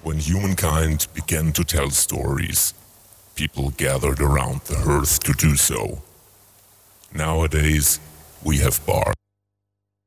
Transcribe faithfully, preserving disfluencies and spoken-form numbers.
When humankind began to tell stories, people gathered around the hearth to do so. Nowadays, we have bars.